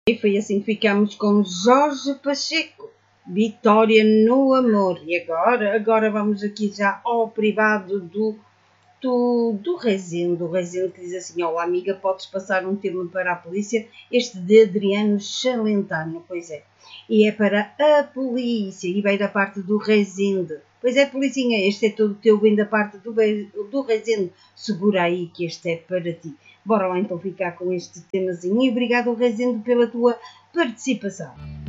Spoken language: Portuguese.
E foi assim que ficamos com Jorge Pacheco, Vitória no Amor. E agora vamos aqui já ao privado do Rezende. O Rezende que diz assim: olá amiga, podes passar um tema para a polícia? Este de Adriano Chalentano, pois é. E é para a polícia, e vem da parte do Rezende. Pois é, policinha, este é todo teu, vem da parte do Rezende. Segura aí que este é para ti. Bora lá então ficar com este temazinho. E obrigado, Rezende, pela tua participação.